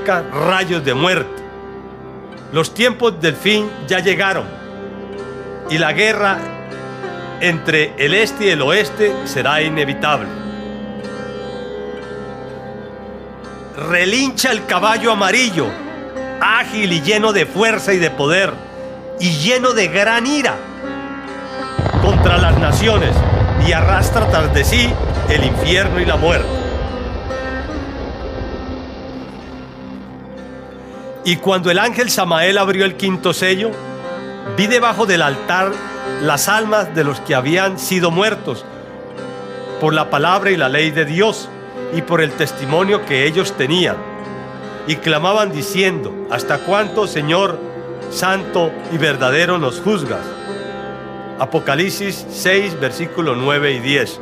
significa rayos de muerte. Los tiempos del fin ya llegaron y la guerra entre el este y el oeste será inevitable. Relincha el caballo amarillo, ágil y lleno de fuerza y de poder, y lleno de gran ira contra las naciones, y arrastra tras de sí el infierno y la muerte. Y cuando el ángel Samael abrió el quinto sello, vi debajo del altar las almas de los que habían sido muertos por la palabra y la ley de Dios y por el testimonio que ellos tenían, y clamaban diciendo: ¿hasta cuánto, Señor, santo y verdadero, nos juzgas? Apocalipsis 6, versículos 9 y 10.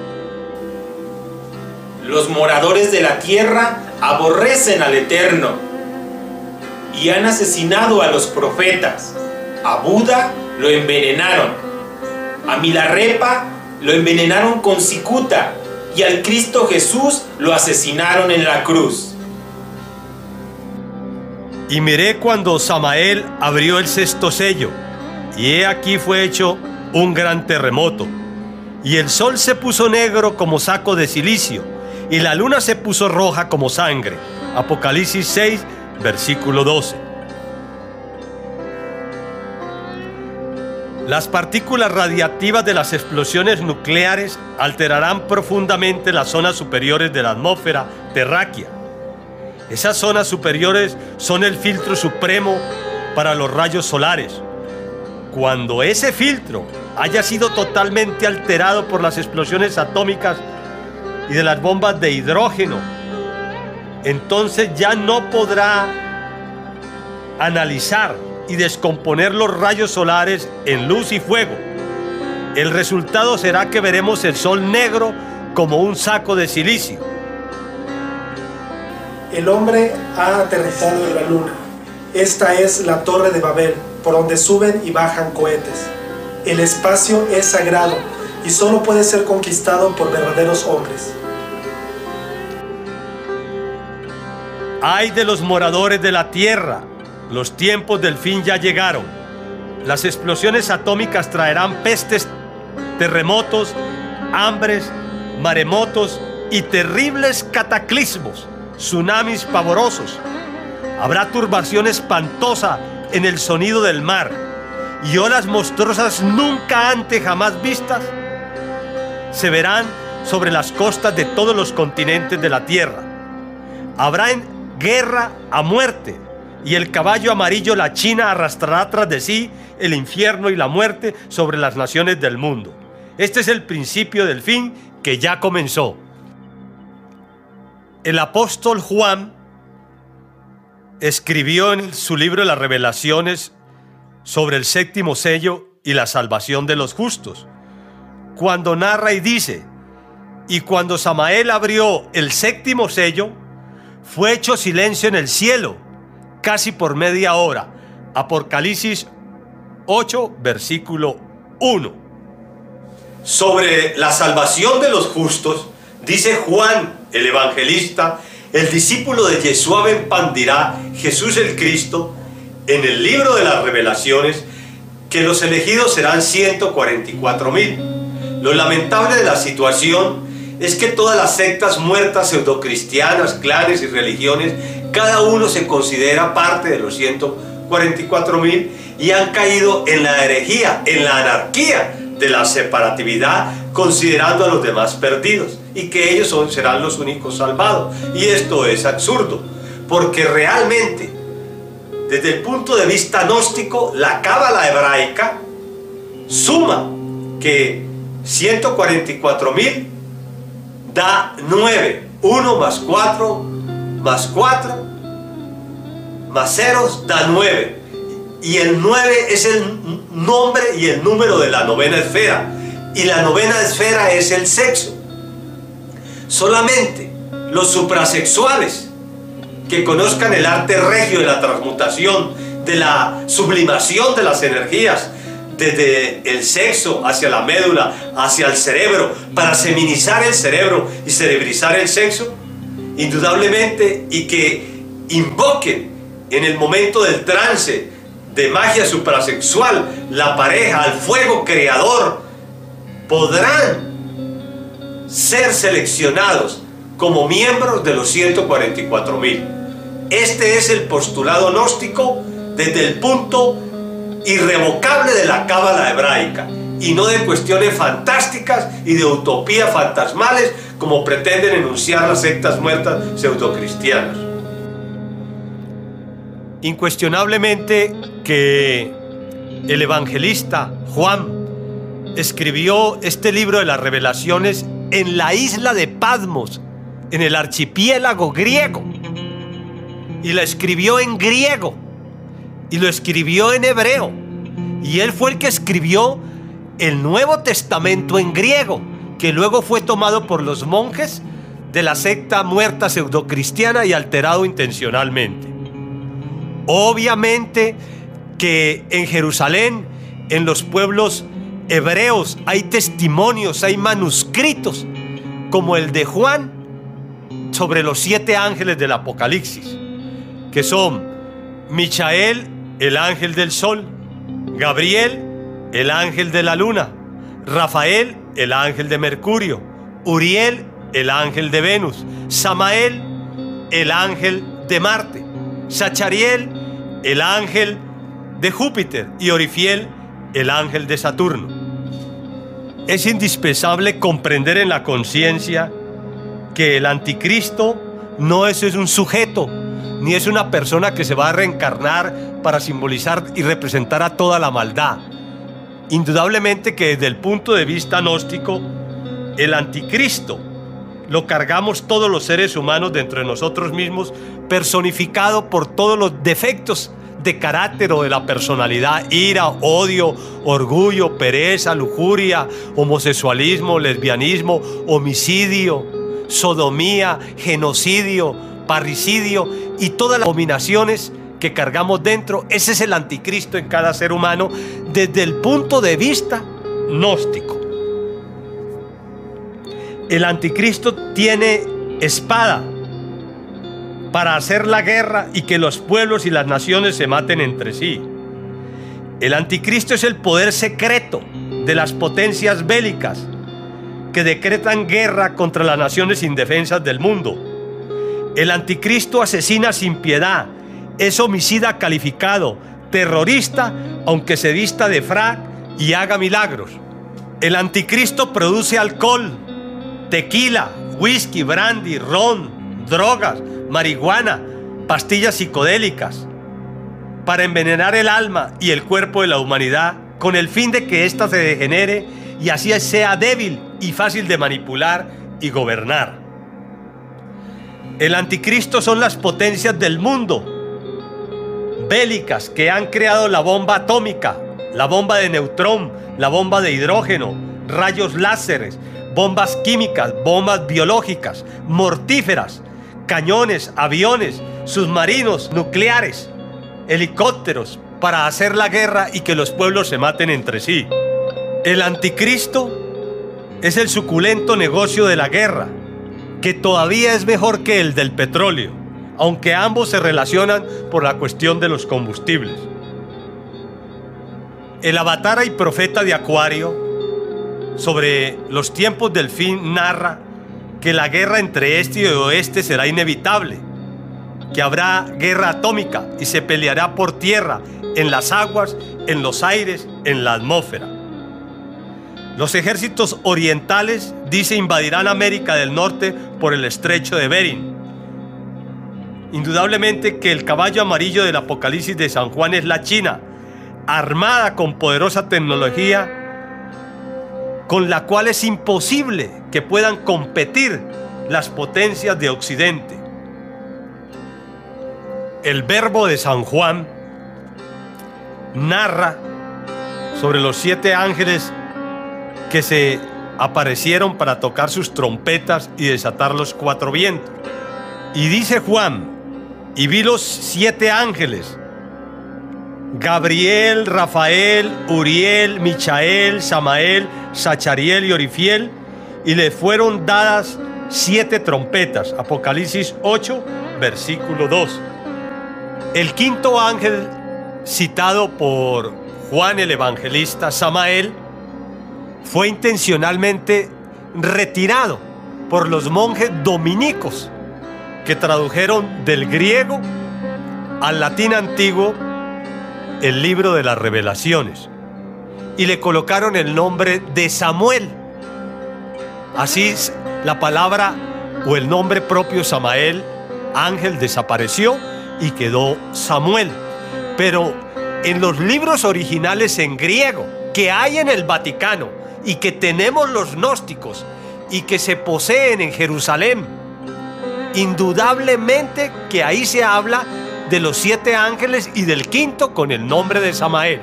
Los moradores de la tierra aborrecen al Eterno y han asesinado a los profetas. A Buda lo envenenaron, a Milarepa lo envenenaron con cicuta, y al Cristo Jesús lo asesinaron en la cruz. Y miré cuando Samael abrió el sexto sello, y he aquí fue hecho un gran terremoto, y el sol se puso negro como saco de cilicio, y la luna se puso roja como sangre. Apocalipsis 6, versículo 12. Las partículas radiactivas de las explosiones nucleares alterarán profundamente las zonas superiores de la atmósfera terráquea. Esas zonas superiores son el filtro supremo para los rayos solares. Cuando ese filtro haya sido totalmente alterado por las explosiones atómicas y de las bombas de hidrógeno, entonces ya no podrá analizar y descomponer los rayos solares en luz y fuego. El resultado será que veremos el sol negro como un saco de silicio. El hombre ha aterrizado en la luna. Esta es la Torre de Babel, por donde suben y bajan cohetes. El espacio es sagrado y solo puede ser conquistado por verdaderos hombres. Ay de los moradores de la tierra, los tiempos del fin ya llegaron. Las explosiones atómicas traerán pestes, terremotos, hambres, maremotos y terribles cataclismos, tsunamis pavorosos. Habrá turbación espantosa en el sonido del mar y olas monstruosas nunca antes jamás vistas se verán sobre las costas de todos los continentes de la tierra. Habrá guerra a muerte, y el caballo amarillo, la China, arrastrará tras de sí el infierno y la muerte sobre las naciones del mundo. Este es el principio del fin que ya comenzó. El apóstol Juan escribió en su libro de las Revelaciones sobre el séptimo sello y la salvación de los justos, cuando narra y dice: y cuando Samael abrió el séptimo sello, fue hecho silencio en el cielo casi por media hora. Apocalipsis 8, versículo 1. Sobre la salvación de los justos, dice Juan el evangelista, el discípulo de Yeshua ben Pandirá, Jesús el Cristo, en el libro de las Revelaciones, que los elegidos serán 144,000. Lo lamentable de la situación es que todas las sectas muertas, pseudocristianas, clanes y religiones, cada uno se considera parte de los 144,000 y han caído en la herejía, en la anarquía de la separatividad, considerando a los demás perdidos y que ellos serán los únicos salvados. Y esto es absurdo, porque realmente, desde el punto de vista gnóstico, la cábala hebraica suma que 144,000 da 9, 1 más 4 más 4 más ceros da 9, y el 9 es el nombre y el número de la novena esfera, y la novena esfera es el sexo. Solamente los suprasexuales que conozcan el arte regio de la transmutación, de la sublimación de las energías, desde el sexo hacia la médula, hacia el cerebro, para seminizar el cerebro y cerebrizar el sexo, indudablemente, y que invoquen en el momento del trance de magia suprasexual la pareja al fuego creador, podrán ser seleccionados como miembros de los 144.000. Este es el postulado gnóstico desde el punto irrevocable de la cábala hebraica, y no de cuestiones fantásticas y de utopías fantasmales como pretenden enunciar las sectas muertas pseudocristianas. Incuestionablemente que el evangelista Juan escribió este libro de las revelaciones en la isla de Patmos, en el archipiélago griego, y lo escribió en griego y lo escribió en hebreo, y él fue el que escribió el Nuevo Testamento en griego, que luego fue tomado por los monjes de la secta muerta pseudocristiana y alterado intencionalmente. Obviamente que en Jerusalén, en los pueblos hebreos, hay testimonios, hay manuscritos como el de Juan sobre los 7 ángeles del Apocalipsis, que son Michael, el ángel del sol; Gabriel, el ángel de la luna; Rafael, el ángel de Mercurio; Uriel, el ángel de Venus; Samael, el ángel de Marte; Sachariel, el ángel de Júpiter; y Orifiel, el ángel de Saturno. Es indispensable comprender en la conciencia que el anticristo no es un sujeto, ni es una persona que se va a reencarnar para simbolizar y representar a toda la maldad. Indudablemente que desde el punto de vista gnóstico, el anticristo lo cargamos todos los seres humanos dentro de nosotros mismos, personificado por todos los defectos de carácter o de la personalidad: ira, odio, orgullo, pereza, lujuria, homosexualismo, lesbianismo, homicidio, sodomía, genocidio, parricidio y todas las abominaciones que cargamos dentro. Ese es el anticristo en cada ser humano desde el punto de vista gnóstico. El anticristo tiene espada para hacer la guerra y que los pueblos y las naciones se maten entre sí. El anticristo es el poder secreto de las potencias bélicas que decretan guerra contra las naciones indefensas del mundo. El anticristo asesina sin piedad, es homicida calificado, terrorista, aunque se vista de frac y haga milagros. El anticristo produce alcohol, tequila, whisky, brandy, ron, drogas, marihuana, pastillas psicodélicas, para envenenar el alma y el cuerpo de la humanidad, con el fin de que ésta se degenere y así sea débil y fácil de manipular y gobernar. El anticristo son las potencias del mundo bélicas que han creado la bomba atómica, la bomba de neutrón, la bomba de hidrógeno, rayos láseres, bombas químicas, bombas biológicas, mortíferas, cañones, aviones, submarinos, nucleares, helicópteros, para hacer la guerra y que los pueblos se maten entre sí. El anticristo es el suculento negocio de la guerra, que todavía es mejor que el del petróleo, aunque ambos se relacionan por la cuestión de los combustibles. El avatar y profeta de Acuario, sobre los tiempos del fin, narra que la guerra entre este y oeste será inevitable, que habrá guerra atómica y se peleará por tierra, en las aguas, en los aires, en la atmósfera. Los ejércitos orientales, dice, invadirán América del Norte por el estrecho de Bering. Indudablemente que el caballo amarillo del Apocalipsis de San Juan es la China, armada con poderosa tecnología, con la cual es imposible que puedan competir las potencias de Occidente. El verbo de San Juan narra sobre los 7 ángeles que se aparecieron para tocar sus trompetas y desatar los 4 vientos. Y dice Juan: y vi los 7 ángeles, Gabriel, Rafael, Uriel, Michael, Samael, Sachariel y Orifiel, y le fueron dadas 7 trompetas. Apocalipsis 8, versículo 2. El quinto ángel citado por Juan el Evangelista, Samael, fue intencionalmente retirado por los monjes dominicos que tradujeron del griego al latín antiguo el libro de las Revelaciones y le colocaron el nombre de Samuel. Así la palabra o el nombre propio Samael, ángel, desapareció y quedó Samuel. Pero en los libros originales en griego que hay en el Vaticano y que tenemos los gnósticos y que se poseen en Jerusalén, indudablemente que ahí se habla de los 7 ángeles y del quinto con el nombre de Samael.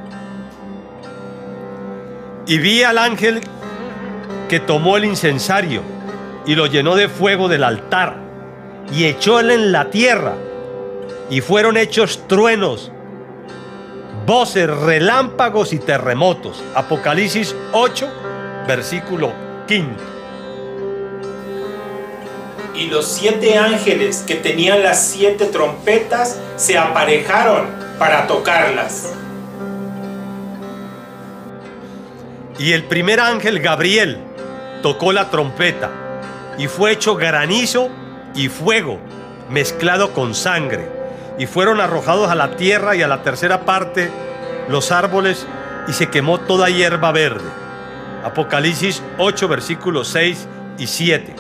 Y vi al ángel que tomó el incensario y lo llenó de fuego del altar y echólo en la tierra, y fueron hechos truenos, voces, relámpagos y terremotos. Apocalipsis 8, versículo 5. Y los 7 ángeles que tenían las 7 trompetas se aparejaron para tocarlas. Y el primer ángel, Gabriel, tocó la trompeta, y fue hecho granizo y fuego mezclado con sangre, y fueron arrojados a la tierra y a la tercera parte los árboles, y se quemó toda hierba verde. Apocalipsis 8, versículos 6 y 7.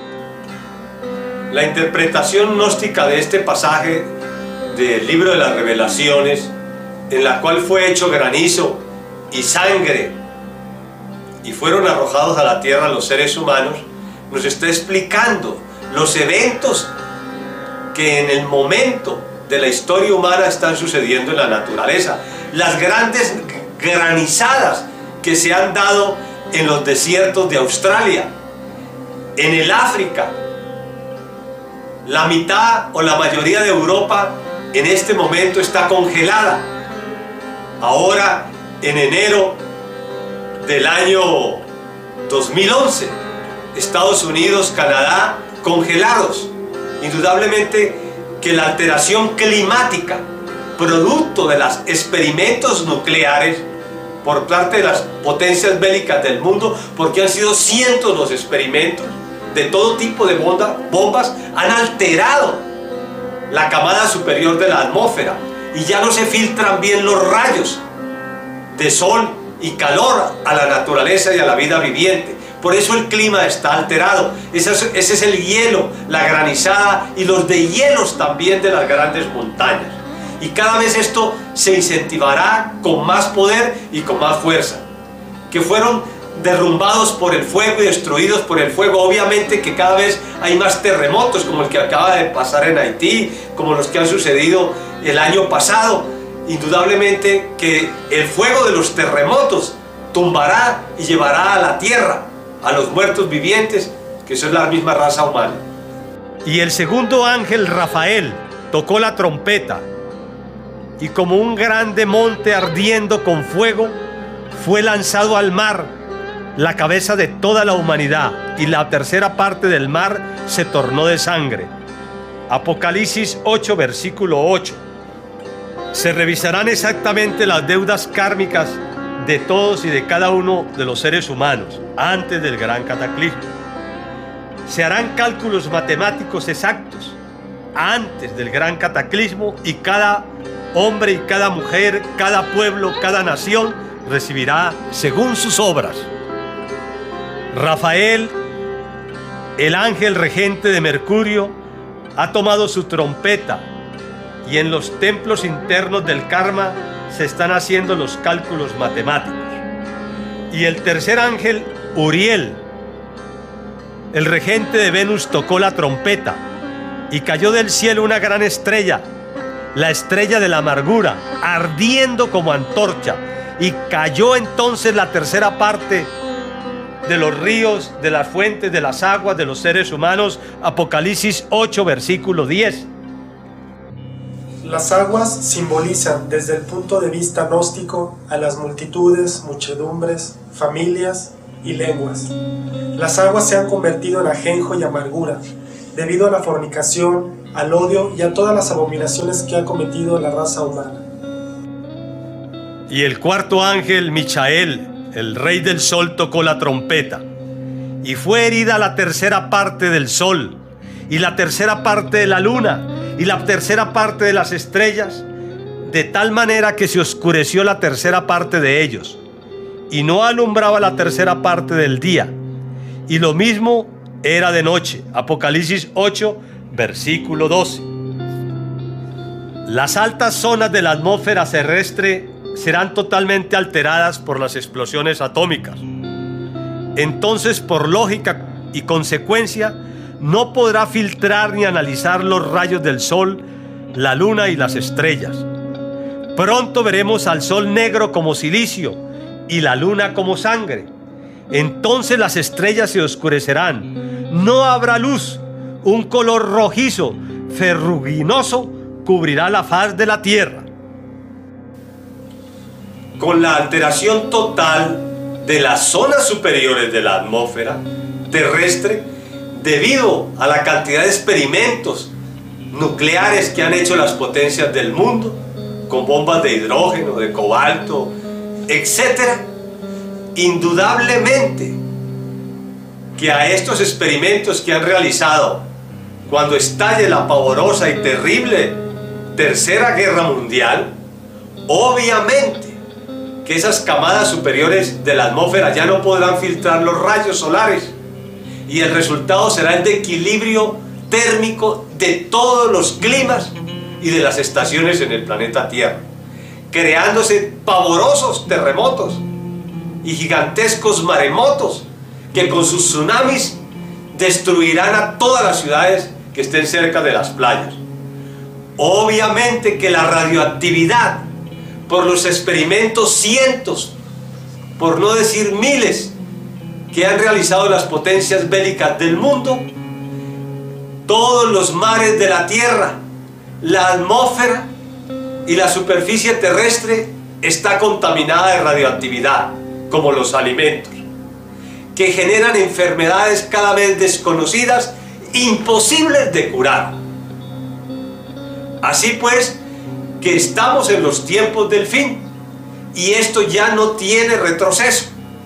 La interpretación gnóstica de este pasaje del libro de las Revelaciones, en la cual fue hecho granizo y sangre y fueron arrojados a la tierra los seres humanos, nos está explicando los eventos que en el momento de la historia humana están sucediendo en la naturaleza. Las grandes granizadas que se han dado en los desiertos de Australia, en el África. La mitad o la mayoría de Europa en este momento está congelada. Ahora, en enero del año 2011, Estados Unidos, Canadá, congelados. Indudablemente que la alteración climática, producto de los experimentos nucleares por parte de las potencias bélicas del mundo, porque han sido cientos los experimentos de todo tipo de bombas, han alterado la camada superior de la atmósfera y ya no se filtran bien los rayos de sol y calor a la naturaleza y a la vida viviente. Por eso el clima está alterado. Ese es el hielo, la granizada y los deshielos también de las grandes montañas. Y cada vez esto se incentivará con más poder y con más fuerza. Que fueron derrumbados por el fuego y destruidos por el fuego. Obviamente que cada vez hay más terremotos, como el que acaba de pasar en Haití, como los que han sucedido el año pasado. Indudablemente que el fuego de los terremotos tumbará y llevará a la tierra a los muertos vivientes, que son la misma raza humana. Y el segundo ángel, Rafael, tocó la trompeta, y como un grande monte ardiendo con fuego, fue lanzado al mar la cabeza de toda la humanidad, y la tercera parte del mar se tornó de sangre. Apocalipsis 8, versículo 8. Se revisarán exactamente las deudas kármicas de todos y de cada uno de los seres humanos antes del gran cataclismo. Se harán cálculos matemáticos exactos antes del gran cataclismo, y cada hombre y cada mujer, cada pueblo, cada nación recibirá según sus obras. Rafael, el ángel regente de Mercurio, ha tomado su trompeta, y en los templos internos del karma se están haciendo los cálculos matemáticos. Y el tercer ángel, Uriel, el regente de Venus, tocó la trompeta, y cayó del cielo una gran estrella, la estrella de la amargura, ardiendo como antorcha, y cayó entonces la tercera parte de los ríos, de las fuentes, de las aguas, de los seres humanos. Apocalipsis 8, versículo 10. Las aguas simbolizan desde el punto de vista gnóstico a las multitudes, muchedumbres, familias y lenguas. Las aguas se han convertido en ajenjo y amargura debido a la fornicación, al odio y a todas las abominaciones que ha cometido la raza humana. Y el cuarto ángel, Michael, el rey del sol, tocó la trompeta, y fue herida la tercera parte del sol, y la tercera parte de la luna, y la tercera parte de las estrellas, de tal manera que se oscureció la tercera parte de ellos, y no alumbraba la tercera parte del día, y lo mismo era de noche. Apocalipsis 8, versículo 12. Las altas zonas de la atmósfera terrestre serán totalmente alteradas por las explosiones atómicas. Entonces, por lógica y consecuencia, no podrá filtrar ni analizar los rayos del sol, la luna y las estrellas. Pronto veremos al sol negro como silicio y la luna como sangre. Entonces las estrellas se oscurecerán, no habrá luz, un color rojizo, ferruginoso, cubrirá la faz de la tierra. Con la alteración total de las zonas superiores de la atmósfera terrestre, debido a la cantidad de experimentos nucleares que han hecho las potencias del mundo, con bombas de hidrógeno, de cobalto, etc., indudablemente que a estos experimentos que han realizado cuando estalle la pavorosa y terrible Tercera Guerra Mundial, obviamente que esas camadas superiores de la atmósfera ya no podrán filtrar los rayos solares, y el resultado será el desequilibrio térmico de todos los climas y de las estaciones en el planeta Tierra, creándose pavorosos terremotos y gigantescos maremotos que con sus tsunamis destruirán a todas las ciudades que estén cerca de las playas. Obviamente que la radioactividad, por los experimentos cientos, por no decir miles, que han realizado las potencias bélicas del mundo, todos los mares de la Tierra, la atmósfera y la superficie terrestre está contaminada de radioactividad, como los alimentos, que generan enfermedades cada vez desconocidas, imposibles de curar. Así pues, que estamos en los tiempos del fin, y esto ya no tiene retroceso.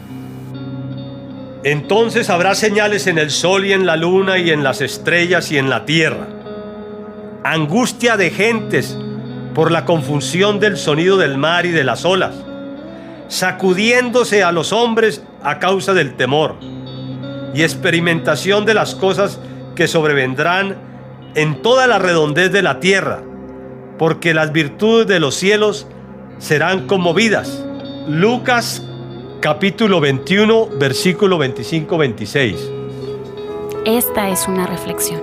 Entonces habrá señales en el sol y en la luna y en las estrellas y en la tierra. Angustia de gentes por la confusión del sonido del mar y de las olas, sacudiéndose a los hombres a causa del temor, y experimentación de las cosas que sobrevendrán en toda la redondez de la tierra, porque las virtudes de los cielos serán conmovidas. Lucas capítulo 21, versículo 25-26. Esta es una reflexión.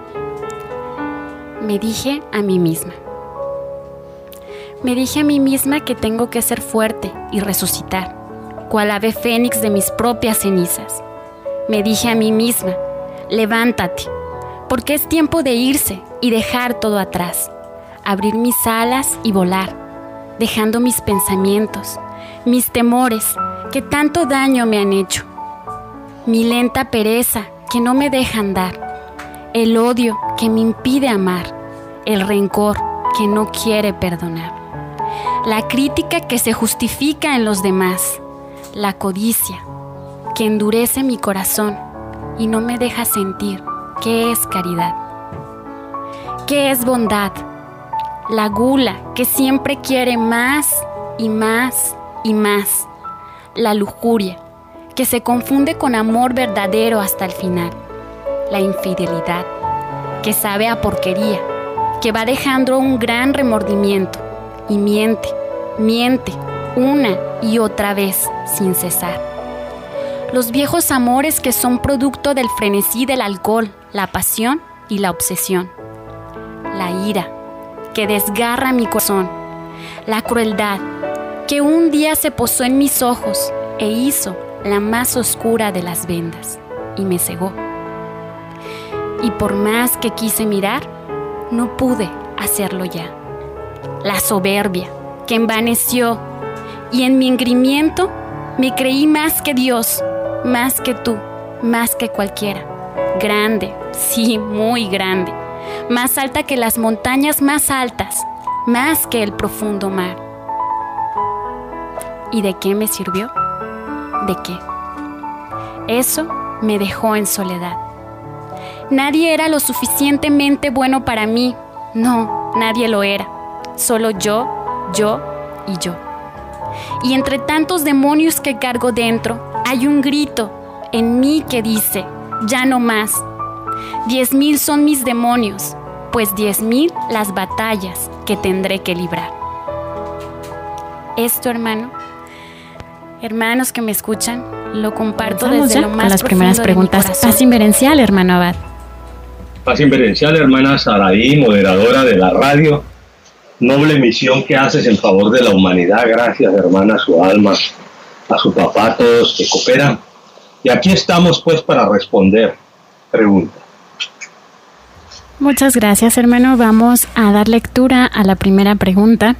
Me dije a mí misma que tengo que ser fuerte y resucitar, cual ave fénix de mis propias cenizas. Me dije a mí misma, levántate, porque es tiempo de irse y dejar todo atrás, abrir mis alas y volar, dejando mis pensamientos, mis temores que tanto daño me han hecho, mi lenta pereza que no me deja andar, el odio que me impide amar, el rencor que no quiere perdonar, la crítica que se justifica en los demás, la codicia que endurece mi corazón y no me deja sentir qué es caridad, qué es bondad, la gula que siempre quiere más y más y más, la lujuria que se confunde con amor verdadero hasta el final, la infidelidad que sabe a porquería, que va dejando un gran remordimiento y miente una y otra vez sin cesar. Los viejos amores que son producto del frenesí del alcohol, la pasión y la obsesión. La ira que desgarra mi corazón. La crueldad que un día se posó en mis ojos e hizo la más oscura de las vendas y me cegó. Y por más que quise mirar, no pude hacerlo ya. La soberbia que envaneció y en mi engreimiento me creí más que Dios, más que tú, más que cualquiera. Grande, sí, muy grande, más alta que las montañas más altas, más que el profundo mar. ¿Y de qué me sirvió? ¿De qué? Eso me dejó en soledad. Nadie era lo suficientemente bueno para mí. No, nadie lo era. Solo yo y yo. Y entre tantos demonios que cargo dentro, hay un grito en mí que dice, ya no más. 10,000 son mis demonios, pues 10,000 las batallas que tendré que librar. Esto, hermanos que me escuchan, lo comparto desde lo más con las primeras preguntas. Paz inverencial, hermano Abad. Paz inverencial, hermana Saraí, moderadora de la radio. Noble misión que haces en favor de la humanidad. Gracias, hermana, a su alma, a su papá, a todos que cooperan. Y aquí estamos, pues, para responder preguntas. Muchas gracias, hermano. Vamos a dar lectura a la primera pregunta.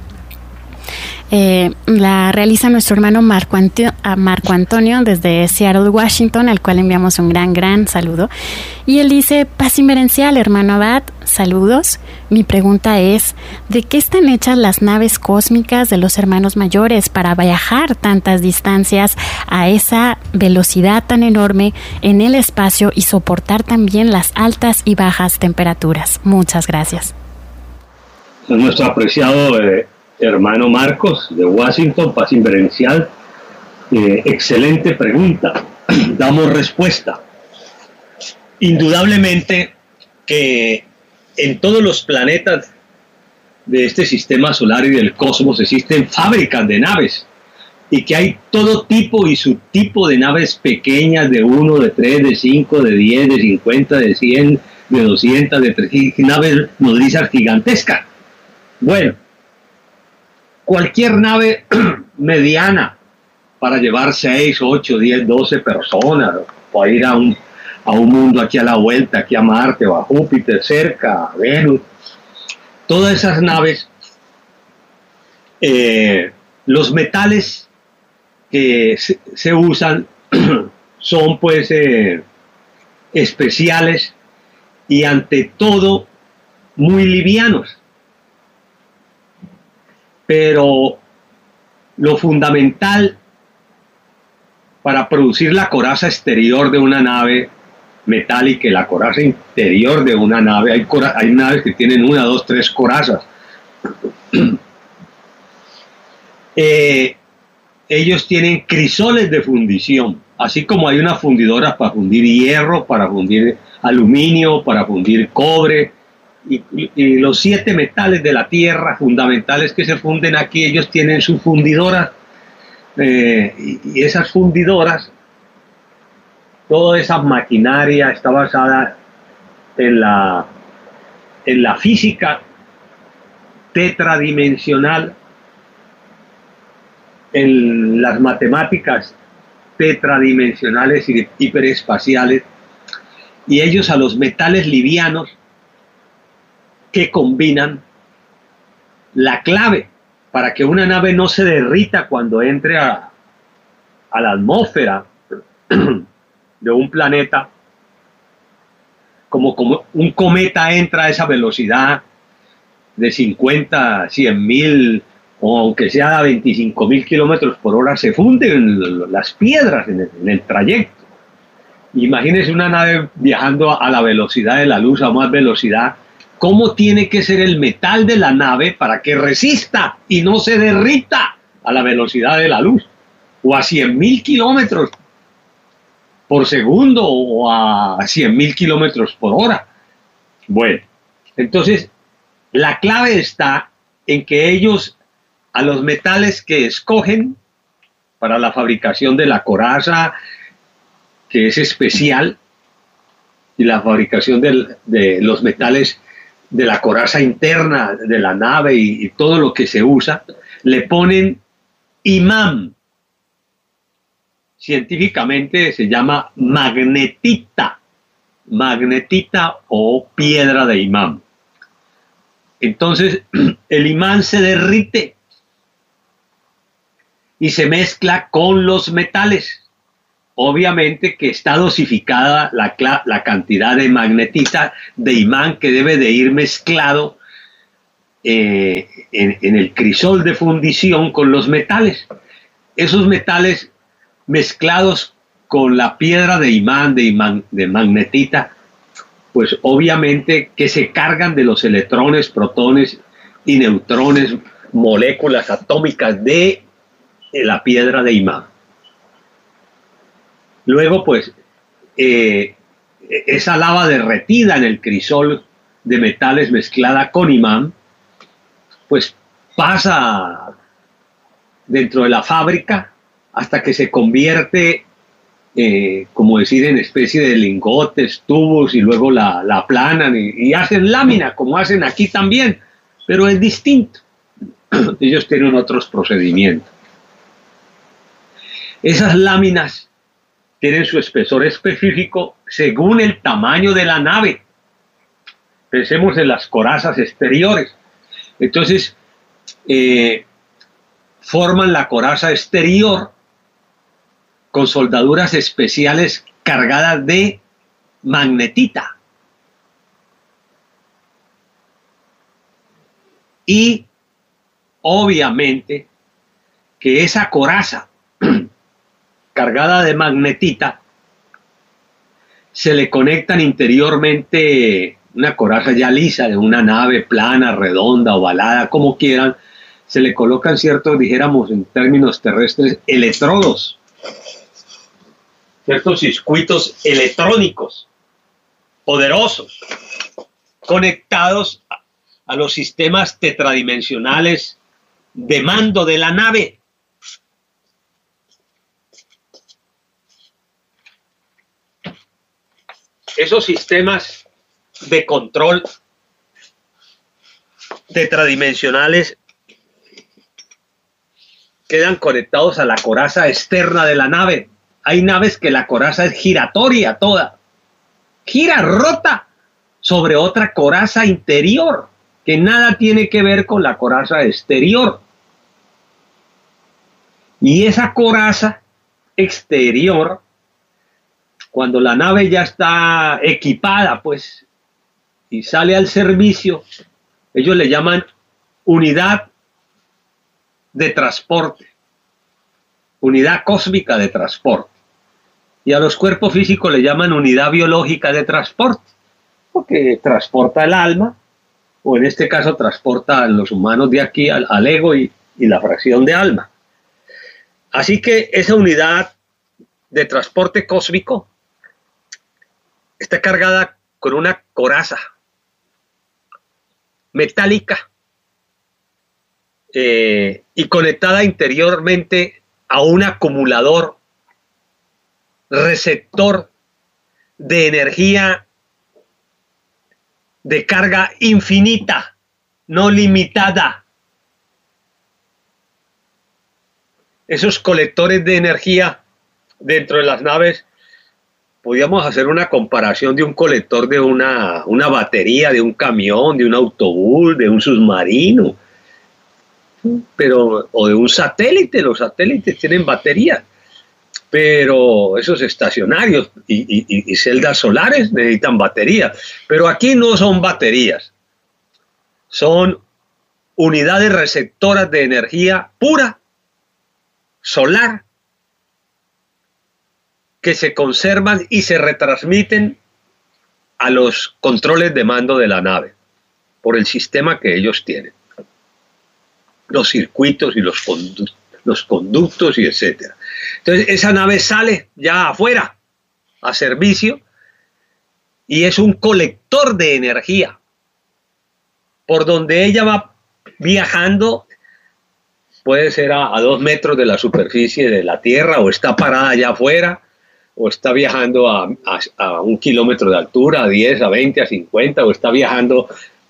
La realiza nuestro hermano Marco Antonio desde Seattle, Washington, al cual enviamos un gran saludo. Y él dice: paz inverencial, hermano Abad, saludos. Mi pregunta es: ¿de qué están hechas las naves cósmicas de los hermanos mayores para viajar tantas distancias a esa velocidad tan enorme en el espacio y soportar también las altas y bajas temperaturas? Muchas gracias. Nuestro apreciado hermano Marcos de Washington, paz inverencial, excelente pregunta. Damos respuesta. Indudablemente que en todos los planetas de este sistema solar y del cosmos existen fábricas de naves, y que hay todo tipo y subtipo de naves pequeñas, de 1, de 3, de 5, de 10, de 50, de 100, de 200, de 300, naves nodrizas gigantescas. Bueno, cualquier nave mediana para llevar 6, 8, 10, 12 personas, o ir a un mundo aquí a la vuelta, aquí a Marte o a Júpiter, cerca, a Venus. Todas esas naves, los metales que se usan son pues especiales y ante todo muy livianos. Pero lo fundamental para producir la coraza exterior de una nave metálica y la coraza interior de una nave, hay naves que tienen 1, 2, 3 corazas. Ellos tienen crisoles de fundición, así como hay unas fundidoras para fundir hierro, para fundir aluminio, para fundir cobre, y los 7 metales de la tierra fundamentales que se funden aquí, ellos tienen sus fundidoras, y esas fundidoras, toda esa maquinaria está basada en la física tetradimensional, en las matemáticas tetradimensionales y hiperespaciales, y ellos a los metales livianos que combinan la clave para que una nave no se derrita cuando entre a la atmósfera de un planeta, como un cometa entra a esa velocidad de 50, 100,000 o aunque sea a 25,000 kilómetros por hora, se funden las piedras en el trayecto. Imagínense una nave viajando a la velocidad de la luz, a más velocidad. ¿Cómo tiene que ser el metal de la nave para que resista y no se derrita a la velocidad de la luz? O a 100,000 kilómetros por segundo o a 100,000 kilómetros por hora. Bueno, entonces la clave está en que ellos, a los metales que escogen para la fabricación de la coraza, que es especial, y la fabricación de los metales de la coraza interna de la nave y todo lo que se usa, le ponen imán. Científicamente se llama magnetita o piedra de imán. Entonces el imán se derrite y se mezcla con los metales, obviamente que está dosificada la cantidad de magnetita, de imán que debe de ir mezclado en el crisol de fundición con los metales. Esos metales mezclados con la piedra de imán, de magnetita, pues obviamente que se cargan de los electrones, protones y neutrones, moléculas atómicas de la piedra de imán. Luego, pues, esa lava derretida en el crisol de metales mezclada con imán, pues pasa dentro de la fábrica hasta que se convierte, como decir, en especie de lingotes, tubos, y luego la aplanan y hacen lámina, como hacen aquí también, pero es distinto. Ellos tienen otros procedimientos. Esas láminas tienen su espesor específico según el tamaño de la nave. Pensemos en las corazas exteriores. Entonces, forman la coraza exterior con soldaduras especiales cargadas de magnetita. Y obviamente que esa coraza cargada de magnetita se le conectan interiormente, una coraza ya lisa de una nave plana, redonda, ovalada, como quieran, se le colocan ciertos, dijéramos en términos terrestres, electrodos, ciertos circuitos electrónicos poderosos conectados a los sistemas tetradimensionales de mando de la nave. Esos sistemas de control tetradimensionales quedan conectados a la coraza externa de la nave. Hay naves que la coraza es giratoria toda, gira, rota sobre otra coraza interior que nada tiene que ver con la coraza exterior. Y esa coraza exterior, cuando la nave ya está equipada, pues, y sale al servicio, ellos le llaman unidad de transporte, unidad cósmica de transporte. Y a los cuerpos físicos le llaman unidad biológica de transporte, porque transporta el alma, o en este caso transporta a los humanos de aquí al ego y la fracción de alma. Así que esa unidad de transporte cósmico está cargada con una coraza metálica y conectada interiormente a un acumulador receptor de energía de carga infinita, no limitada. Esos colectores de energía dentro de las naves, podríamos hacer una comparación de un colector de una batería, de un camión, de un autobús, de un submarino, o de un satélite. Los satélites tienen baterías, pero esos estacionarios y celdas solares necesitan baterías. Pero aquí no son baterías, son unidades receptoras de energía pura, solar, que se conservan y se retransmiten a los controles de mando de la nave por el sistema que ellos tienen, los circuitos y los conductos y etcétera. Entonces esa nave sale ya afuera a servicio y es un colector de energía por donde ella va viajando. Puede ser a 2 metros de la superficie de la Tierra, o está parada allá afuera, o está viajando a 1 kilómetro de altura, a 10, a 20, a 50, o está viajando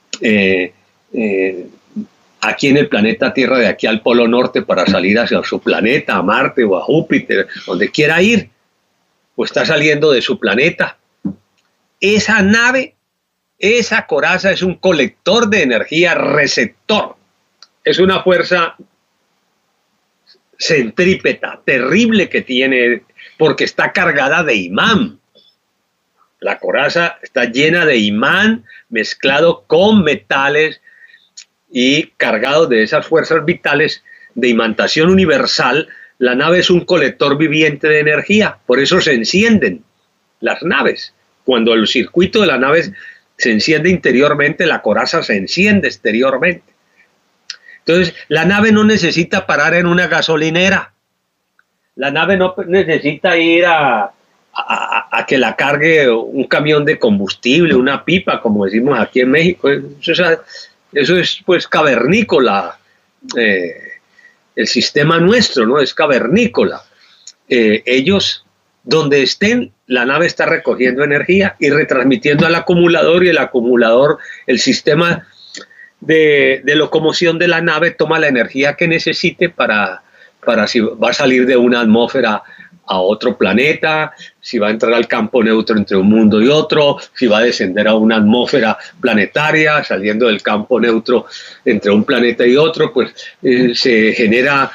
aquí en el planeta Tierra, de aquí al Polo Norte, para salir hacia su planeta, a Marte o a Júpiter, donde quiera ir, o está saliendo de su planeta. Esa nave, esa coraza es un colector de energía receptor. Es una fuerza centrípeta terrible que tiene porque está cargada de imán. La coraza está llena de imán mezclado con metales y cargado de esas fuerzas vitales de imantación universal. La nave es un colector viviente de energía, por eso se encienden las naves. Cuando el circuito de la nave se enciende interiormente, la coraza se enciende exteriormente. Entonces, la nave no necesita parar en una gasolinera. La nave no necesita ir a que la cargue un camión de combustible, una pipa, como decimos aquí en México. Eso es pues cavernícola. El sistema nuestro, ¿no? Es cavernícola. Ellos, donde estén, la nave está recogiendo energía y retransmitiendo al acumulador, y el acumulador, el sistema de locomoción de la nave, toma la energía que necesite para si va a salir de una atmósfera a otro planeta, si va a entrar al campo neutro entre un mundo y otro, si va a descender a una atmósfera planetaria, saliendo del campo neutro entre un planeta y otro, pues se genera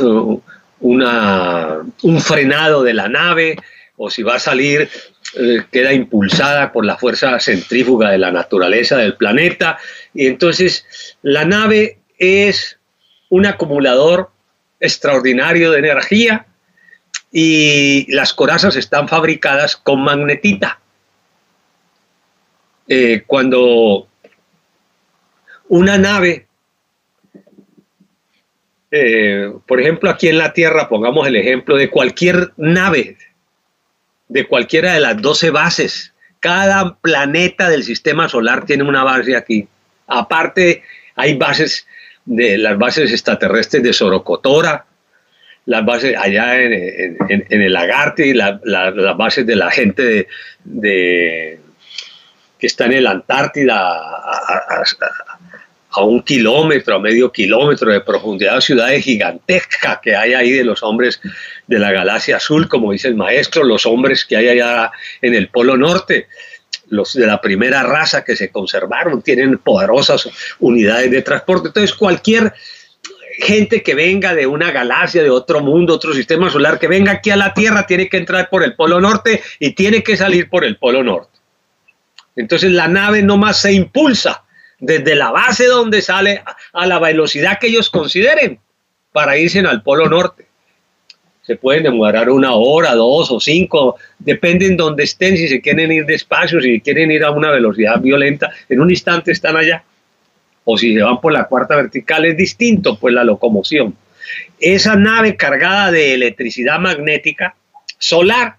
un frenado de la nave, o si va a salir, queda impulsada por la fuerza centrífuga de la naturaleza del planeta. Y entonces la nave es un acumulador extraordinario de energía, y las corazas están fabricadas con magnetita. Cuando una nave, por ejemplo aquí en la Tierra, pongamos el ejemplo de cualquier nave, de cualquiera de las 12 bases, cada planeta del sistema solar tiene una base aquí. Aparte hay bases, las bases extraterrestres de Sorocotora, las bases allá en el Agarte, y las bases de la gente que está en el Antártida a 1 kilómetro, a medio kilómetro de profundidad, ciudades gigantescas que hay ahí de los hombres de la galaxia azul, como dice el maestro, los hombres que hay allá en el Polo Norte, los de la primera raza que se conservaron, tienen poderosas unidades de transporte. Entonces cualquier gente que venga de una galaxia, de otro mundo, otro sistema solar, que venga aquí a la Tierra, tiene que entrar por el Polo Norte y tiene que salir por el Polo Norte. Entonces la nave nomás se impulsa desde la base donde sale a la velocidad que ellos consideren para irse al Polo Norte. Se pueden demorar 1 hora, 2 o 5, depende en donde estén, si se quieren ir despacio, si quieren ir a una velocidad violenta, en un instante están allá. O si se van por la cuarta vertical es distinto, pues la locomoción. Esa nave cargada de electricidad magnética solar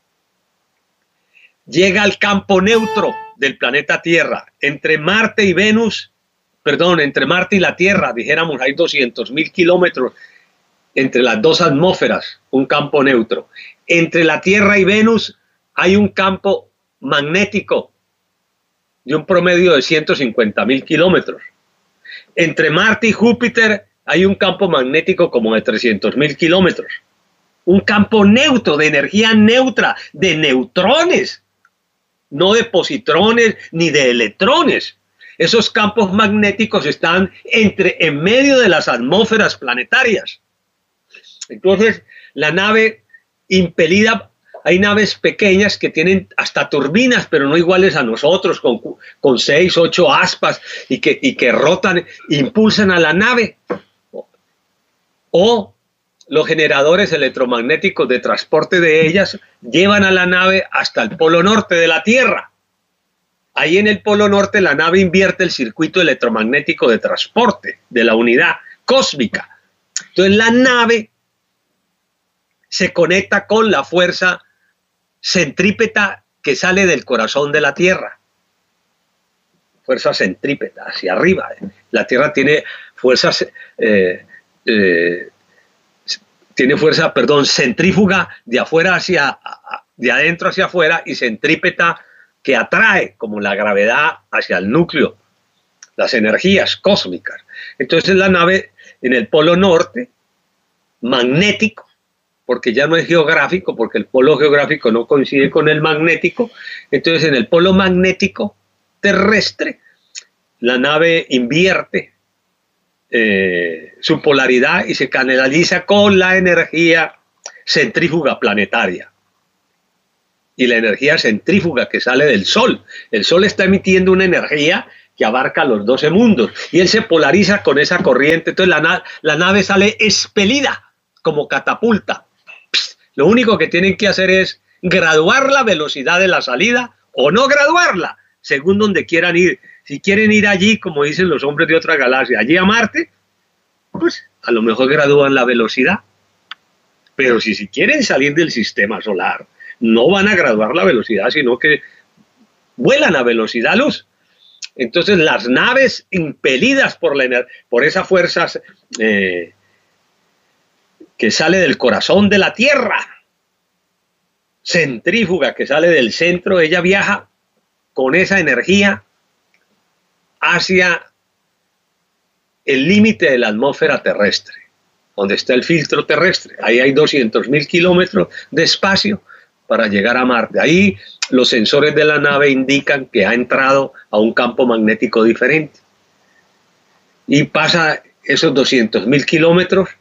llega al campo neutro del planeta Tierra. Entre Marte y Venus, entre Marte y la Tierra, dijéramos, hay 200.000 kilómetros entre las dos atmósferas, un campo neutro. Entre la Tierra y Venus hay un campo magnético de un promedio de 150.000 kilómetros. Entre Marte y Júpiter hay un campo magnético como de 300.000 kilómetros. Un campo neutro, de energía neutra, de neutrones, no de positrones ni de electrones. Esos campos magnéticos están en medio de las atmósferas planetarias. Entonces, la nave impelida, hay naves pequeñas que tienen hasta turbinas, pero no iguales a nosotros, con 6, 8 aspas y que rotan, impulsan a la nave. O los generadores electromagnéticos de transporte de ellas llevan a la nave hasta el polo norte de la Tierra. Ahí en el polo norte la nave invierte el circuito electromagnético de transporte de la unidad cósmica. Entonces la nave se conecta con la fuerza centrípeta que sale del corazón de la Tierra. Fuerza centrípeta, hacia arriba. La Tierra tiene fuerzas, centrífuga de afuera de adentro hacia afuera, y centrípeta que atrae, como la gravedad, hacia el núcleo, las energías cósmicas. Entonces la nave en el polo norte, magnético, porque ya no es geográfico, porque el polo geográfico no coincide con el magnético, entonces en el polo magnético terrestre, la nave invierte su polaridad y se canaliza con la energía centrífuga planetaria. y la energía centrífuga que sale del Sol. El Sol está emitiendo una energía que abarca los 12 mundos y él se polariza con esa corriente. Entonces la nave sale expelida como catapulta. Lo único que tienen que hacer es graduar la velocidad de la salida o no graduarla, según donde quieran ir. Si quieren ir allí, como dicen los hombres de otra galaxia, allí a Marte, pues a lo mejor gradúan la velocidad. Pero si quieren salir del sistema solar, no van a graduar la velocidad, sino que vuelan a velocidad luz. Entonces las naves impelidas por esas fuerzas que sale del corazón de la Tierra, centrífuga que sale del centro, ella viaja con esa energía hacia el límite de la atmósfera terrestre, donde está el filtro terrestre. Ahí hay 200.000 kilómetros de espacio para llegar a Marte. Ahí los sensores de la nave indican que ha entrado a un campo magnético diferente. Y pasa esos 200.000 kilómetros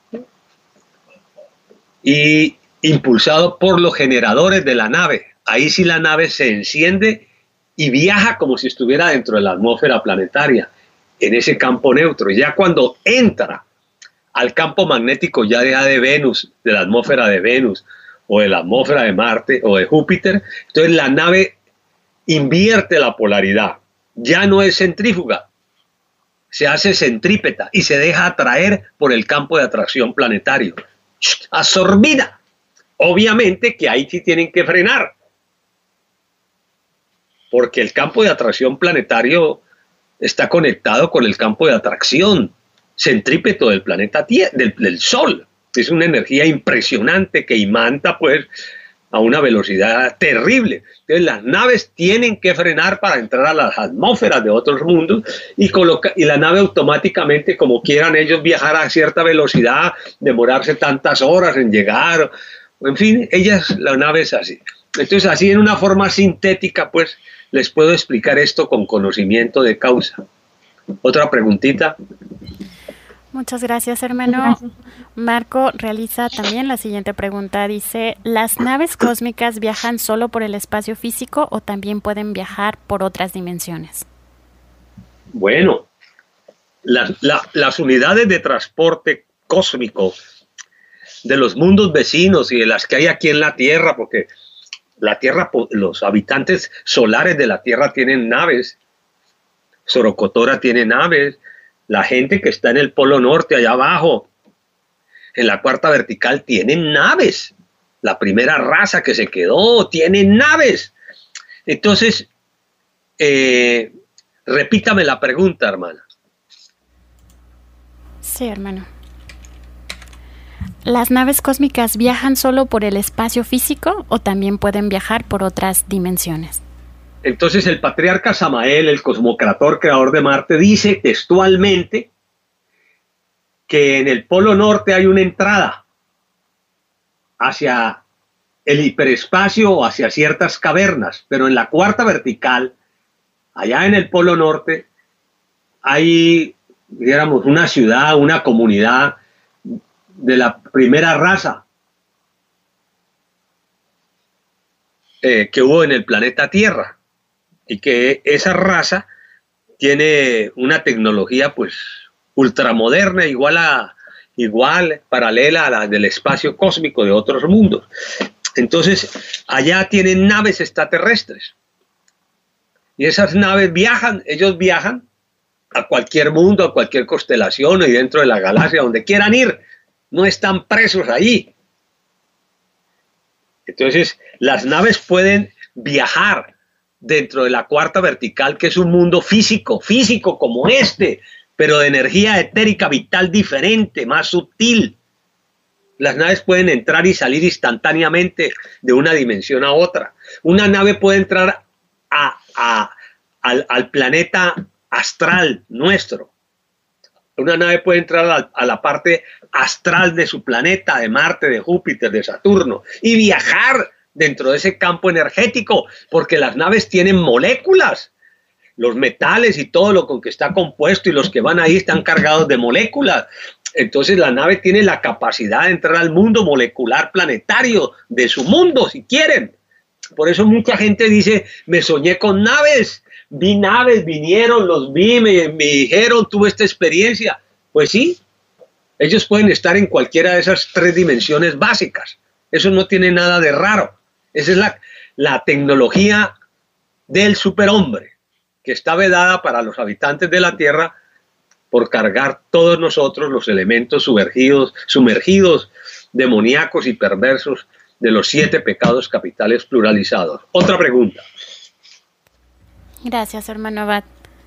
y impulsado por los generadores de la nave. Ahí sí la nave se enciende y viaja como si estuviera dentro de la atmósfera planetaria, en ese campo neutro. Ya cuando entra al campo magnético ya de Venus, de la atmósfera de Venus, o de la atmósfera de Marte, o de Júpiter, entonces la nave invierte la polaridad. Ya no es centrífuga, se hace centrípeta y se deja atraer por el campo de atracción planetario. Absorbida. Obviamente que ahí sí tienen que frenar, porque el campo de atracción planetario está conectado con el campo de atracción centrípeto del planeta Tierra, del Sol. Es una energía impresionante que imanta pues a una velocidad terrible. Entonces las naves tienen que frenar para entrar a las atmósferas de otros mundos y la nave automáticamente, como quieran ellos viajar a cierta velocidad, demorarse tantas horas en llegar, en fin, la nave es así. Entonces así en una forma sintética pues les puedo explicar esto con conocimiento de causa. Otra preguntita. Muchas gracias, hermano. Marco realiza también la siguiente pregunta. Dice, ¿las naves cósmicas viajan solo por el espacio físico o también pueden viajar por otras dimensiones? Bueno, las unidades de transporte cósmico de los mundos vecinos y de las que hay aquí en la Tierra, porque la Tierra, los habitantes solares de la Tierra tienen naves, Sorocotora tiene naves, la gente que está en el Polo Norte, allá abajo, en la cuarta vertical, tienen naves. La primera raza que se quedó tiene naves. Entonces, repítame la pregunta, hermana. Sí, hermano. ¿Las naves cósmicas viajan solo por el espacio físico o también pueden viajar por otras dimensiones? Entonces el patriarca Samael, el cosmocrator creador de Marte, dice textualmente que en el Polo Norte hay una entrada hacia el hiperespacio o hacia ciertas cavernas, pero en la cuarta vertical, allá en el Polo Norte, hay, digamos, una ciudad, una comunidad de la primera raza que hubo en el planeta Tierra. Y que esa raza tiene una tecnología pues ultramoderna, igual, paralela a la del espacio cósmico de otros mundos. Entonces, allá tienen naves extraterrestres. Y esas naves ellos viajan a cualquier mundo, a cualquier constelación y dentro de la galaxia, donde quieran ir. No están presos allí. Entonces, las naves pueden viajar dentro de la cuarta vertical, que es un mundo físico como este, pero de energía etérica vital diferente, más sutil. Las naves pueden entrar y salir instantáneamente de una dimensión a otra. Una nave puede entrar al planeta astral nuestro. Una nave puede entrar a la parte astral de su planeta, de Marte, de Júpiter, de Saturno, y viajar dentro de ese campo energético, porque las naves tienen moléculas, los metales y todo lo con que está compuesto y los que van ahí están cargados de moléculas. Entonces la nave tiene la capacidad de entrar al mundo molecular planetario de su mundo, si quieren. Por eso mucha gente dice, me soñé con naves, vi naves, vinieron, los vi, me dijeron, tuve esta experiencia. Pues sí, ellos pueden estar en cualquiera de esas 3 dimensiones básicas. Eso no tiene nada de raro. Esa es la tecnología del superhombre, que está vedada para los habitantes de la Tierra por cargar todos nosotros los elementos sumergidos, demoníacos y perversos de los 7 pecados capitales pluralizados. Otra pregunta. Gracias, hermano Abad.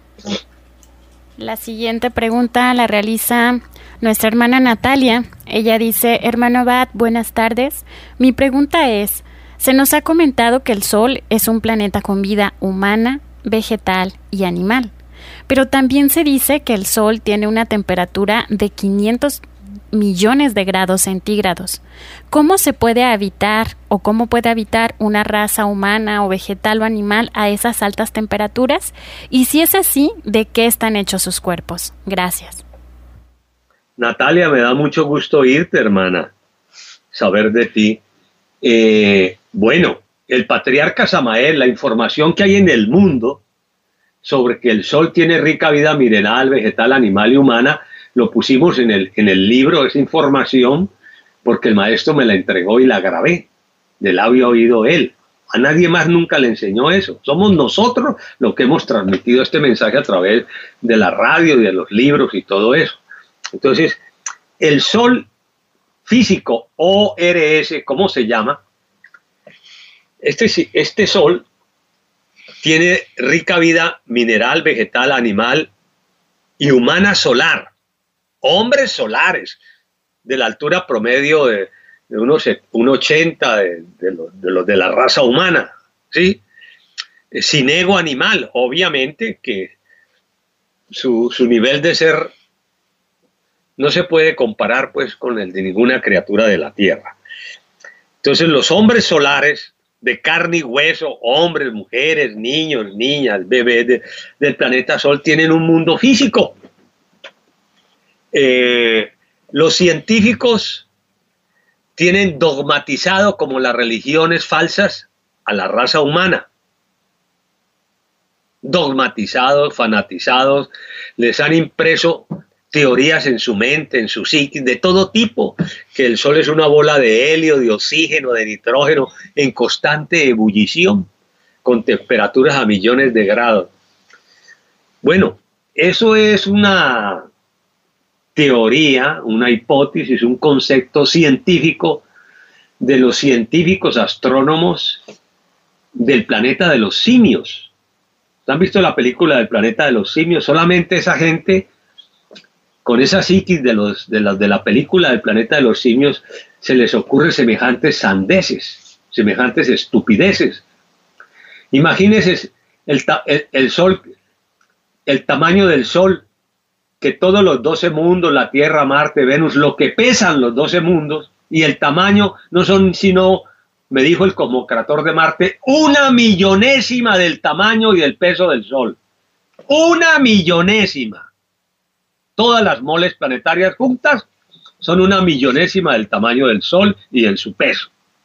La siguiente pregunta la realiza nuestra hermana Natalia. Ella dice, hermano Abad, buenas tardes. Mi pregunta es, se nos ha comentado que el Sol es un planeta con vida humana, vegetal y animal. Pero también se dice que el Sol tiene una temperatura de 500 millones de grados centígrados. ¿Cómo se puede habitar o cómo puede habitar una raza humana o vegetal o animal a esas altas temperaturas? Y si es así, ¿de qué están hechos sus cuerpos? Gracias. Natalia, me da mucho gusto oírte, hermana, saber de ti. Bueno, el patriarca Samael, la información que hay en el mundo sobre que el Sol tiene rica vida mineral, vegetal, animal y humana, lo pusimos en el libro, esa información, porque el maestro me la entregó y la grabé, de labio oído él. A nadie más nunca le enseñó eso. Somos nosotros los que hemos transmitido este mensaje a través de la radio y de los libros y todo eso. Entonces, el Sol físico, ORS, ¿cómo se llama? Este Sol tiene rica vida mineral, vegetal, animal y humana solar. Hombres solares de la altura promedio de unos 1,80 de los de la raza humana, ¿sí? Sin ego animal, obviamente que su nivel de ser no se puede comparar pues con el de ninguna criatura de la tierra. Entonces los hombres solares de carne y hueso, hombres, mujeres, niños, niñas, bebés del planeta Sol tienen un mundo físico. Los científicos tienen dogmatizado como las religiones falsas a la raza humana. Dogmatizados, fanatizados, les han impreso teorías en su mente, en su psiquis, de todo tipo, que el Sol es una bola de helio, de oxígeno, de nitrógeno, en constante ebullición, con temperaturas a millones de grados. Bueno, eso es una teoría, una hipótesis, un concepto científico de los científicos astrónomos del planeta de los simios. ¿Han visto la película del planeta de los simios? Solamente esa gente con esa psiquis de la película del planeta de los simios se les ocurre semejantes sandeces, semejantes estupideces. Imagínense el Sol, el tamaño del Sol, que todos los 12 mundos, la Tierra, Marte, Venus, lo que pesan los 12 mundos, y el tamaño no son sino, me dijo el cosmocrator de Marte, 1/millonésima del tamaño y del peso del Sol. 1/millonésima. Todas las moles planetarias juntas son 1/millonésima del tamaño del Sol y en su peso.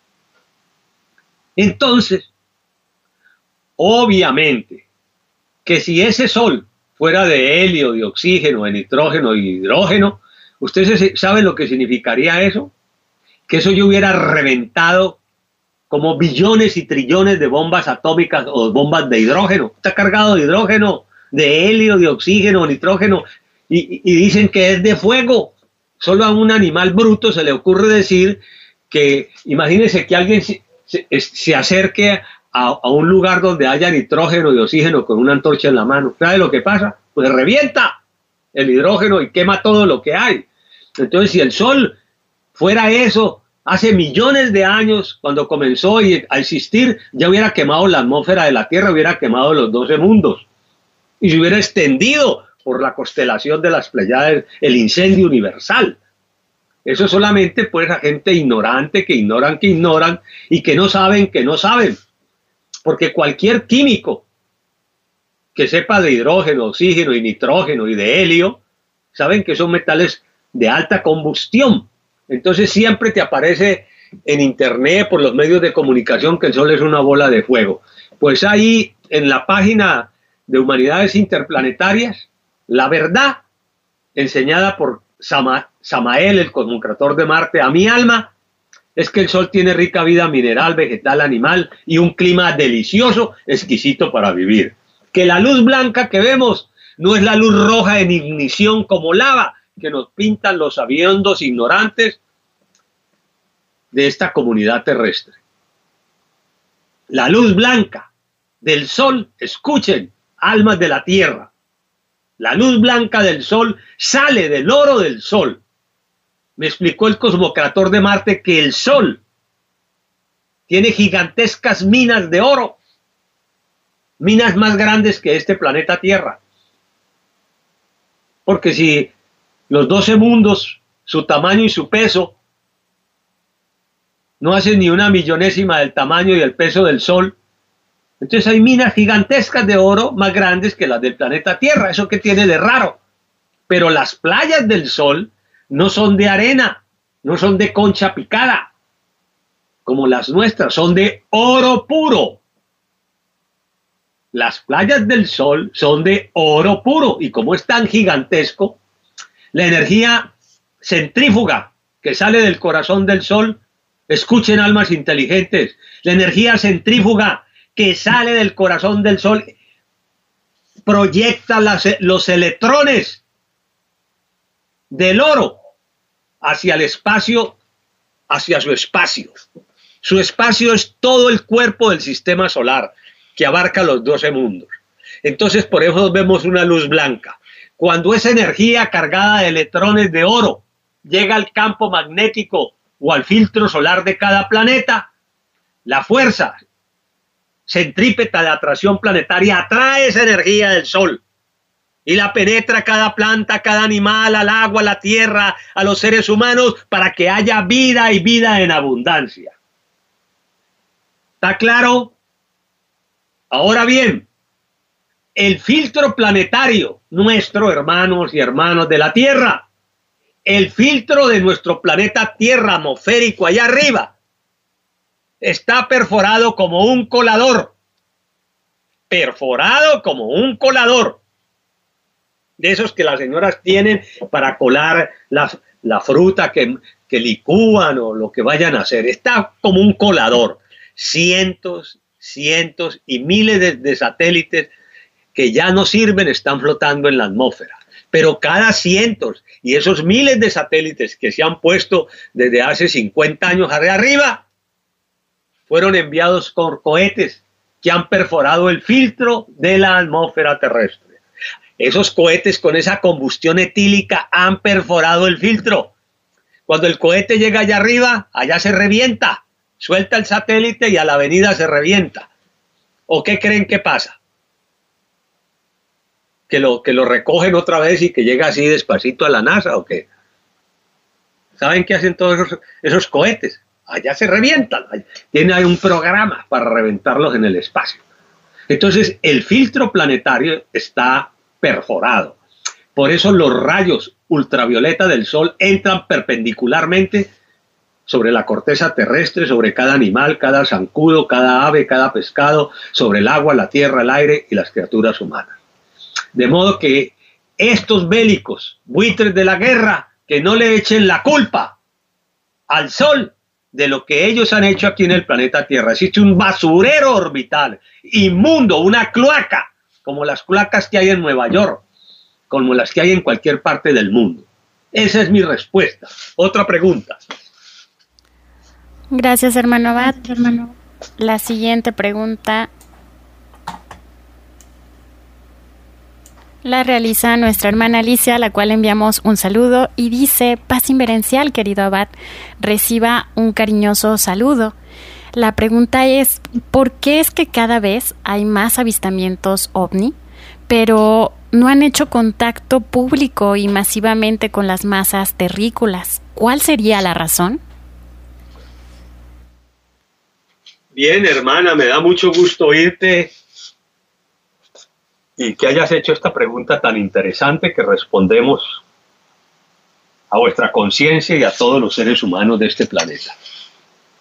Entonces, obviamente, que si ese Sol fuera de helio, de oxígeno, de nitrógeno y hidrógeno, ¿ustedes saben lo que significaría eso? Que eso yo hubiera reventado como billones y trillones de bombas atómicas o bombas de hidrógeno. Está cargado de hidrógeno, de helio, de oxígeno, nitrógeno, y dicen que es de fuego. Solo a un animal bruto se le ocurre decir que, imagínense que alguien se acerque a un lugar donde haya nitrógeno y oxígeno con una antorcha en la mano. ¿Sabe lo que pasa? Pues revienta el hidrógeno y quema todo lo que hay. Entonces, si el Sol fuera eso, hace millones de años, cuando comenzó a existir, ya hubiera quemado la atmósfera de la Tierra, hubiera quemado los 12 mundos. Y se hubiera extendido por la constelación de las Pléyades el incendio universal. Eso solamente pues a gente ignorante, que ignoran y que no saben que no saben. Porque cualquier químico que sepa de hidrógeno, oxígeno y nitrógeno y de helio, saben que son metales de alta combustión. Entonces siempre te aparece en internet, por los medios de comunicación, que el Sol es una bola de fuego. Pues ahí en la página de Humanidades Interplanetarias, la verdad enseñada por Samael, el cosmocrator de Marte, a mi alma, es que el Sol tiene rica vida mineral, vegetal, animal y un clima delicioso, exquisito para vivir. Que la luz blanca que vemos no es la luz roja en ignición como lava que nos pintan los sabiondos ignorantes de esta comunidad terrestre. La luz blanca del Sol, escuchen, almas de la Tierra, la luz blanca del Sol sale del oro del Sol. Me explicó el cosmocrator de Marte que el Sol tiene gigantescas minas de oro, minas más grandes que este planeta Tierra. Porque si los 12 mundos, su tamaño y su peso, no hacen ni una millonésima del tamaño y el peso del Sol, entonces hay minas gigantescas de oro más grandes que las del planeta Tierra. ¿Eso qué tiene de raro? Pero las playas del Sol no son de arena, no son de concha picada, como las nuestras, son de oro puro. Las playas del Sol son de oro puro, y como es tan gigantesco, la energía centrífuga que sale del corazón del Sol, escuchen almas inteligentes, la energía centrífuga que sale del corazón del Sol proyecta los electrones del oro hacia el espacio, hacia su espacio. Su espacio es todo el cuerpo del sistema solar, que abarca los 12 mundos. Entonces, por eso vemos una luz blanca. Cuando esa energía cargada de electrones de oro llega al campo magnético o al filtro solar de cada planeta, la fuerza centrípeta de atracción planetaria atrae esa energía del Sol y la penetra a cada planta, a cada animal, al agua, a la tierra, a los seres humanos, para que haya vida y vida en abundancia. ¿Está claro? Ahora bien, el filtro planetario, nuestro, hermanos y hermanas de la Tierra, el filtro de nuestro planeta Tierra atmosférico allá arriba, está perforado como un colador. Perforado como un colador. De esos que las señoras tienen para colar la fruta que licúan o lo que vayan a hacer. Está como un colador. Cientos y miles de satélites que ya no sirven están flotando en la atmósfera. Pero cada cientos y esos miles de satélites que se han puesto desde hace 50 años arriba, fueron enviados con cohetes que han perforado el filtro de la atmósfera terrestre. Esos cohetes con esa combustión etílica han perforado el filtro. Cuando el cohete llega allá arriba, allá se revienta. Suelta el satélite y a la avenida se revienta. ¿O qué creen que pasa? ¿Que lo recogen otra vez y que llega así despacito a la NASA o qué? ¿Saben qué hacen todos esos cohetes? Allá se revientan. Hay un programa para reventarlos en el espacio. Entonces, el filtro planetario está perforado. Por eso los rayos ultravioleta del Sol entran perpendicularmente sobre la corteza terrestre, sobre cada animal, cada zancudo, cada ave, cada pescado, sobre el agua, la tierra, el aire y las criaturas humanas. De modo que estos bélicos, buitres de la guerra, que no le echen la culpa al Sol de lo que ellos han hecho aquí en el planeta Tierra. Existe un basurero orbital, inmundo, una cloaca, como las cloacas que hay en Nueva York, como las que hay en cualquier parte del mundo. Esa es mi respuesta. Otra pregunta. Gracias, hermano Abad. La siguiente pregunta la realiza nuestra hermana Alicia, a la cual enviamos un saludo, y dice: paz inverencial, querido Abad, reciba un cariñoso saludo. La pregunta es: ¿por qué es que cada vez hay más avistamientos ovni, pero no han hecho contacto público y masivamente con las masas terrícolas? ¿Cuál sería la razón? Bien, hermana, me da mucho gusto oírte y que hayas hecho esta pregunta tan interesante que respondemos a vuestra conciencia y a todos los seres humanos de este planeta.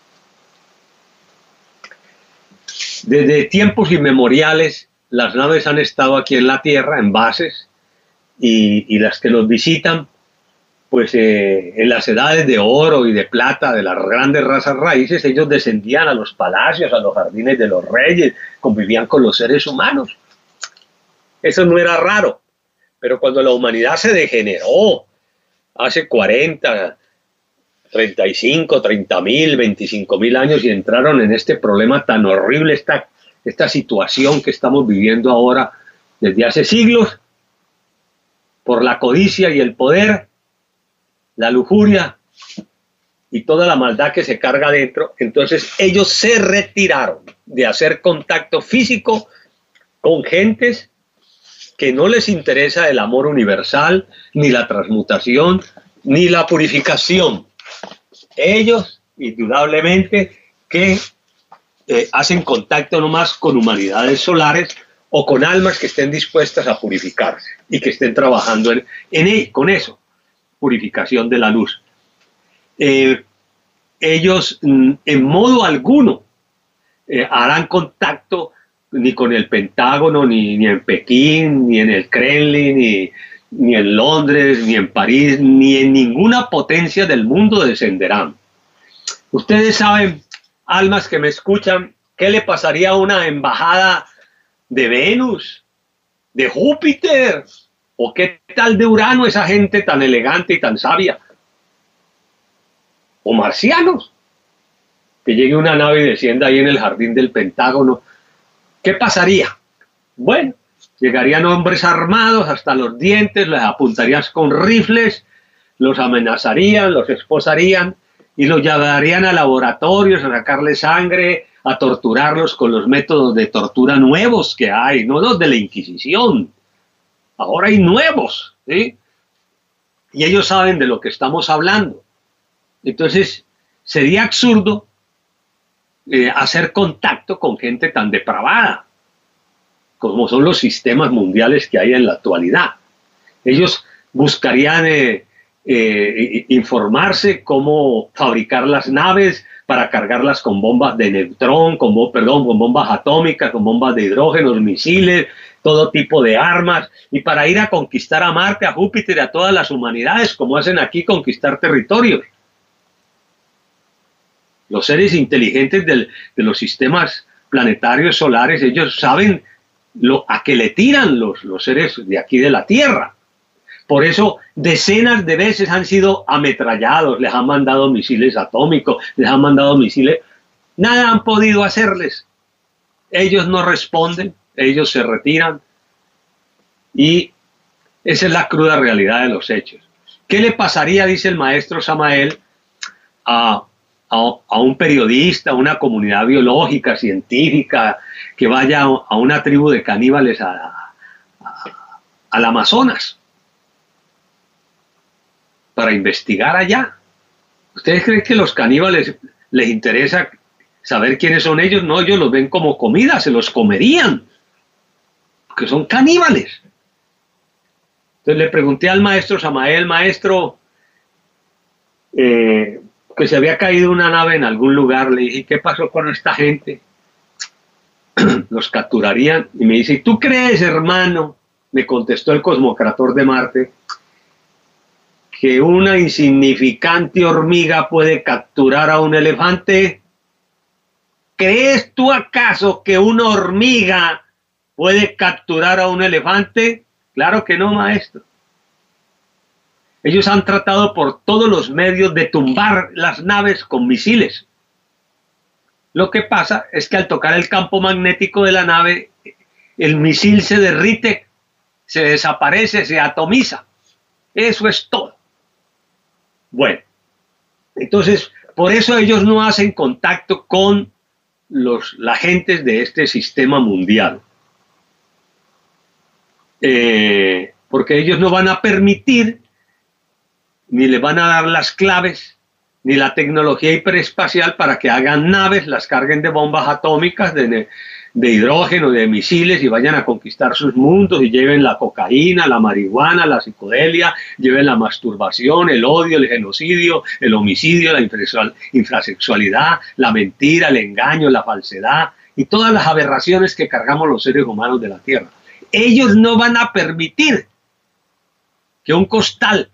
Desde tiempos inmemoriales, las naves han estado aquí en la Tierra, en bases, y las que los visitan, pues en las edades de oro y de plata de las grandes razas raíces, ellos descendían a los palacios, a los jardines de los reyes, convivían con los seres humanos. Eso no era raro, pero cuando la humanidad se degeneró hace 40, 35, 30.000, 25.000 años y entraron en este problema tan horrible, esta situación que estamos viviendo ahora desde hace siglos, por la codicia y el poder, la lujuria y toda la maldad que se carga dentro, entonces ellos se retiraron de hacer contacto físico con gentes que no les interesa el amor universal, ni la transmutación, ni la purificación. Ellos, indudablemente, que hacen contacto nomás con humanidades solares o con almas que estén dispuestas a purificarse y que estén trabajando con eso, purificación de la luz. Ellos en modo alguno harán contacto ni con el Pentágono, ni en Pekín, ni en el Kremlin, ni en Londres, ni en París, ni en ninguna potencia del mundo descenderán. Ustedes saben, almas que me escuchan, ¿qué le pasaría a una embajada de Venus, de Júpiter? ¿O qué tal de Urano, esa gente tan elegante y tan sabia? ¿O marcianos? Que llegue una nave y descienda ahí en el jardín del Pentágono. ¿Qué pasaría? Bueno, llegarían hombres armados hasta los dientes, les apuntarían con rifles, los amenazarían, los esposarían y los llevarían a laboratorios a sacarles sangre, a torturarlos con los métodos de tortura nuevos que hay, no los de la Inquisición. Ahora hay nuevos, ¿sí? Y ellos saben de lo que estamos hablando. Entonces, sería absurdo hacer contacto con gente tan depravada como son los sistemas mundiales que hay en la actualidad. Ellos buscarían informarse cómo fabricar las naves para cargarlas con bombas de neutrón, con bombas atómicas, con bombas de hidrógeno, misiles, todo tipo de armas, y para ir a conquistar a Marte, a Júpiter y a todas las humanidades, como hacen aquí, conquistar territorios. Los seres inteligentes de los sistemas planetarios solares, ellos saben a qué le tiran los seres de aquí de la Tierra. Por eso decenas de veces han sido ametrallados, les han mandado misiles atómicos, les han mandado misiles, nada han podido hacerles. Ellos no responden, ellos se retiran y esa es la cruda realidad de los hechos. ¿Qué le pasaría, dice el maestro Samael, a un periodista, a una comunidad biológica, científica, que vaya a una tribu de caníbales al Amazonas para investigar allá? ¿Ustedes creen que a los caníbales les interesa saber quiénes son ellos? No, ellos los ven como comida, se los comerían, porque son caníbales. Entonces le pregunté al maestro Samael, maestro, que se había caído una nave en algún lugar, le dije, ¿qué pasó con esta gente? Los capturarían, y me dice, ¿tú crees, hermano? Me contestó el cosmocrator de Marte, que una insignificante hormiga puede capturar a un elefante. ¿Crees tú acaso que una hormiga puede capturar a un elefante? Claro que no, maestro. Ellos han tratado por todos los medios de tumbar las naves con misiles. Lo que pasa es que al tocar el campo magnético de la nave, el misil se derrite, se desaparece, se atomiza. Eso es todo. Bueno, entonces, por eso ellos no hacen contacto con las gentes de este sistema mundial. Porque ellos no van a permitir, ni le van a dar las claves, ni la tecnología hiperespacial para que hagan naves, las carguen de bombas atómicas, de hidrógeno, de misiles y vayan a conquistar sus mundos y lleven la cocaína, la marihuana, la psicodelia, lleven la masturbación, el odio, el genocidio, el homicidio, la infrasexualidad, la mentira, el engaño, la falsedad y todas las aberraciones que cargamos los seres humanos de la tierra. Ellos no van a permitir que un costal